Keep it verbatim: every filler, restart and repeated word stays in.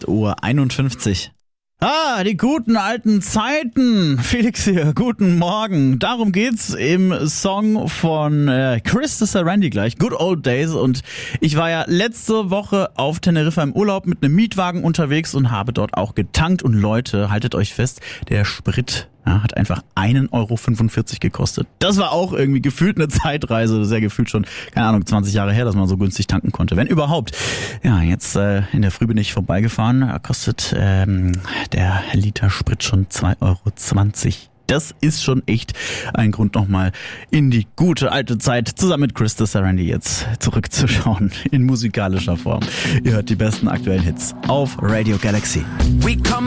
acht Uhr einundfünfzig. Ah, die guten alten Zeiten. Felix hier, guten Morgen. Darum geht's im Song von äh, Chris Sarandi gleich, Good Old Days. Und ich war ja letzte Woche auf Teneriffa im Urlaub mit einem Mietwagen unterwegs und habe dort auch getankt. Und Leute, haltet euch fest, der Sprit ja, hat einfach einen Euro fünfundvierzig gekostet. Das war auch irgendwie gefühlt eine Zeitreise. Das ist ja gefühlt schon, keine Ahnung, zwanzig Jahre her, dass man so günstig tanken konnte. Wenn überhaupt. Ja, jetzt äh, in der Früh bin ich vorbeigefahren. Da kostet ähm, der Liter Sprit schon zwei Euro zwanzig. Das ist schon echt ein Grund, nochmal in die gute alte Zeit zusammen mit Chris Sarandi jetzt zurückzuschauen in musikalischer Form. Ihr hört die besten aktuellen Hits auf Radio Galaxy.